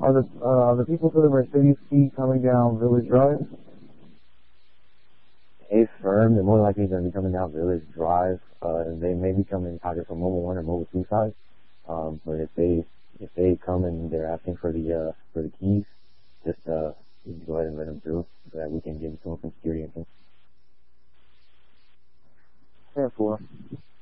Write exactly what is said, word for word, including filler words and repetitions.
Are the uh, are the people to the Mercedes Key coming down Village Drive? If firm, they're more likely going to be coming down Village Drive. Uh, they may be coming either from Mobile One or Mobile Two side. Um, but if they if they come and they're asking for the uh, for the keys, just uh, you can go ahead and let them through so that we can give them some security and things. ten four.